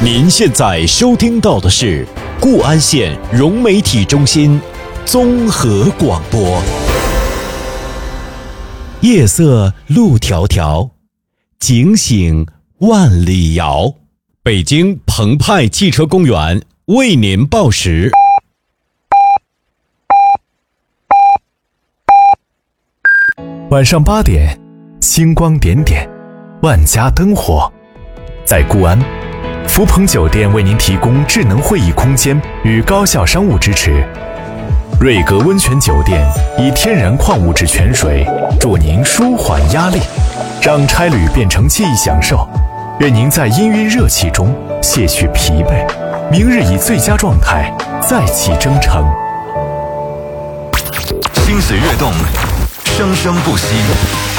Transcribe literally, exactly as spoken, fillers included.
您现在收听到的是固安县融媒体中心综合广播。夜色路迢迢，警醒万里遥。北京澎湃汽车公园为您报时。 晚上八点，星光点点，万家灯火。在固安，福朋酒店为您提供智能会议空间与高效商务支持。瑞格温泉酒店以天然矿物质泉水助您舒缓压力，让差旅变成记忆享受。愿您在氤氲热气中卸去疲惫，明日以最佳状态再起征程。 心随跃动，生生不息。